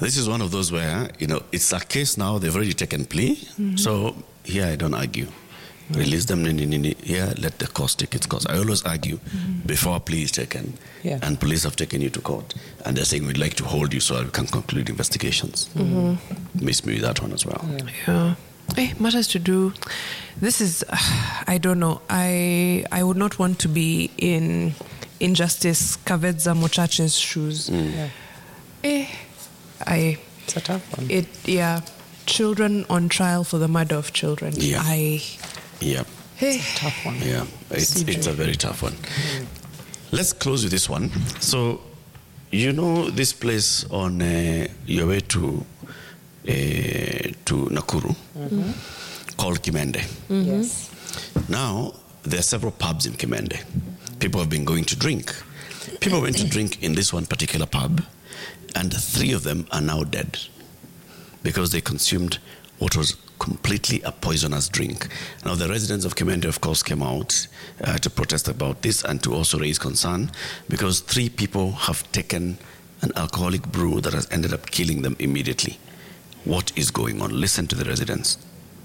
This is one of those where, it's a case now, they've already taken plea. So here I don't argue. Release them, here let the cost take its course. I always argue before a plea is taken and police have taken you to court and they're saying we'd like to hold you so we can conclude investigations. Miss me with that one as well. Matters to do. This is, I don't know. I would not want to be in Justice Kavedza Mochache's shoes. It's a tough one. Children on trial for the murder of children. It's a tough one. It's a very tough one. Let's close with this one. So, this place on your way to Nakuru called Kimende. Yes. Now, there are several pubs in Kimende. People have been going to drink. People went to drink in this one particular pub, and 3 of them are now dead because they consumed what was completely a poisonous drink. Now, the residents of Kimende, of course, came out to protest about this and to also raise concern because 3 people have taken an alcoholic brew that has ended up killing them immediately. What is going on? Listen to the residents.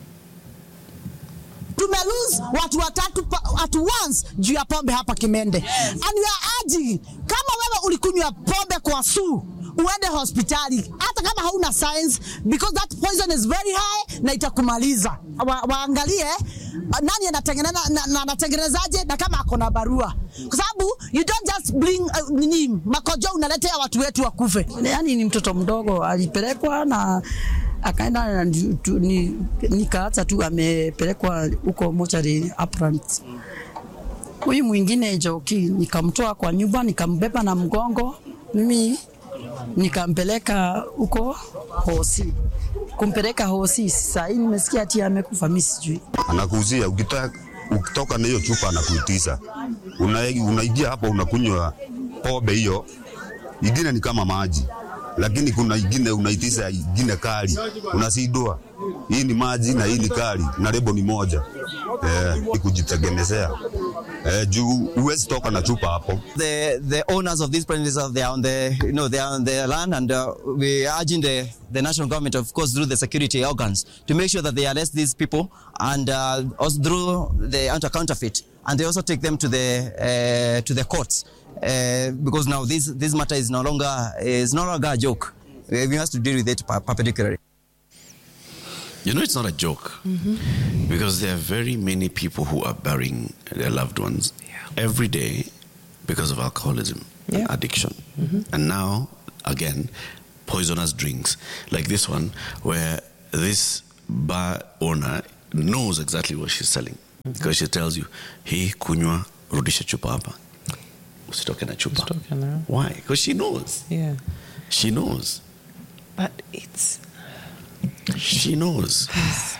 Tumelose watu watatu at once juu ya pombe hapa Kimende. And we are urging, kama wewe ulikunywa pombe kwa SU, uende hospitali hata kama hauna signs, because that poison is very high na itakumaliza. Waangalie nani anatengenezaje na kama ako na barua, kwa sababu you don't just bring makojo unaletea watu wetu wakufe. Yani ni mtoto mdogo alipelekwa na akaenda nikaacha tu amepelekwa huko mochari Uplands. Huyu mwingine Joki nikamtoa kwa nyumba nikambeba na mgongo, mimi nikampeleka huko Hosi. Kumpeleka Hosi sasa nimesikia ati amekufa, mimi sijui. Anakuuzia ukitoka na hiyo chupa anakuitisha. Unaingia hapo unakunywa pombe hiyo. Ingine ni kama maji. Lakini kuna ingine unaitisha ingine kali. Unasidua. Hii ni maji na hii ni kali na lebo ni moja. Kujitegemezea. Juu uwezi toka na chupa hapo. The owners of these premises, they are on the land, and we are urging the national government, of course, through the security organs, to make sure that they arrest these people and also through the anti-counterfeit, and they also take them to the courts. Because now this matter is no longer a joke. We have to deal with it perpendicularly. It's not a joke, because there are very many people who are burying their loved ones every day because of alcoholism and addiction. And now, again, poisonous drinks like this one, where this bar owner knows exactly what she's selling, because she tells you, "Hey, kunywa rudisha chupa hapa, usitoke na chupa." Why? Because she knows. She knows. But she knows.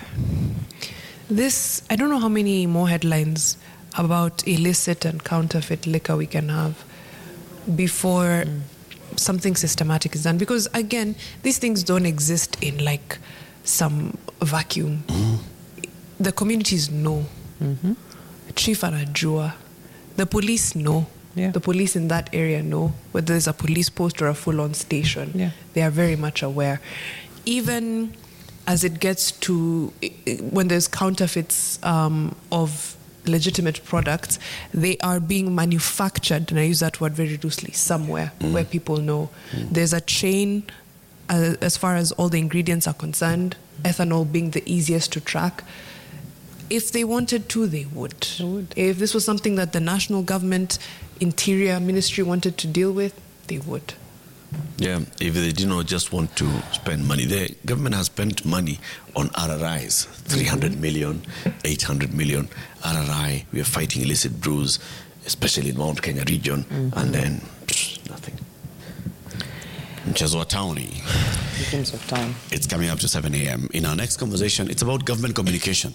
This, I don't know how many more headlines about illicit and counterfeit liquor we can have before something systematic is done. Because again, these things don't exist in like some vacuum. The communities know. Chief anajua. The police know. The police in that area know. Whether there's a police post or a full-on station, they are very much aware. Even as it gets to when there's counterfeits of legitimate products, they are being manufactured, and I use that word very loosely, somewhere where people know. There's a chain as far as all the ingredients are concerned, ethanol being the easiest to track. If they wanted to, they would. If this was something that the national government, Interior Ministry wanted to deal with, they would. Yeah, if they did not just want to spend money. The government has spent money on RRIs, 300 million, 800 million. RRI, we are fighting illicit brews, especially in Mount Kenya region, and then nothing. Mchezo wa Tauni. It's coming up to 7 a.m. In our next conversation, it's about government communication.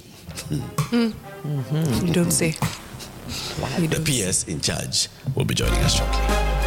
You don't say. The PS in charge will be joining us shortly.